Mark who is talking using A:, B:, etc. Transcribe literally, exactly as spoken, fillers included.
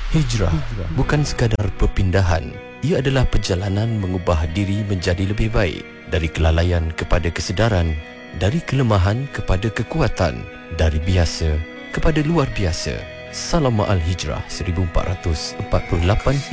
A: Hijrah bukan sekadar perpindahan. Ia adalah perjalanan mengubah diri menjadi lebih baik. Dari kelalaian kepada kesedaran, dari kelemahan kepada kekuatan, dari biasa kepada luar biasa. Salam Ma'al Hijrah seribu empat ratus empat puluh lapan